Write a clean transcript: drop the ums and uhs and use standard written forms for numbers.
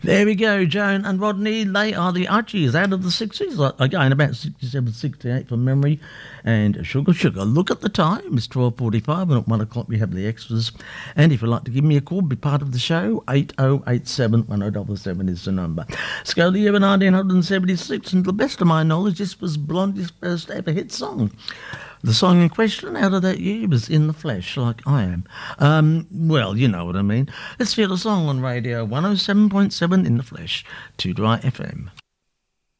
There we go, Joan and Rodney. They are the Archies out of the 60s. Again, about 67, 68 from memory. And Sugar Sugar. Look at the time. It's 12:45 and at 1 o'clock we have the extras. And if you'd like to give me a call, be part of the show, 8087 1077 is the number. Let's go to the year 1976. And to the best of my knowledge, this was Blondie's first ever hit song. The song in question out of that year was In the Flesh, like I am. Well, you know what I mean. Let's hear the song on radio 107.7 In the Flesh, 2 Dry FM.